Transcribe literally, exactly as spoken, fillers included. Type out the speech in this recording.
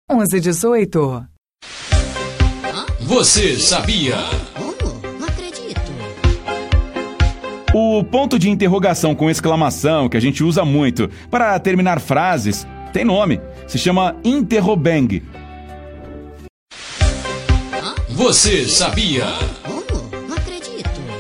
onze dezoito. Você sabia? Oh, não acredito. O ponto de interrogação com exclamação, que a gente usa muito para terminar frases, tem nome. Se chama interrobang. Você sabia? Oh,